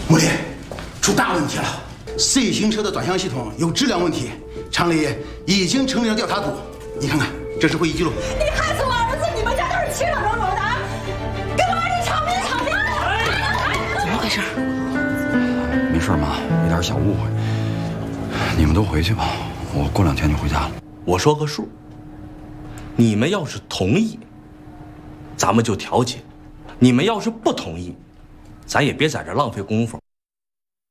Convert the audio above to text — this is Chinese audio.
穆林，出大问题了 ！C 型车的转向系统有质量问题，厂里已经成立了调查组。你看看，这是会议记录。 你害死我儿子，你们家都是其乐融融的，给我儿子偿命偿命！ 怎么回事？ 没事妈，一点小误会。你们都回去吧，我过2天就回家了。 我说个数，你们要是同意，咱们就调解；你们要是不同意，咱也别在这浪费功夫。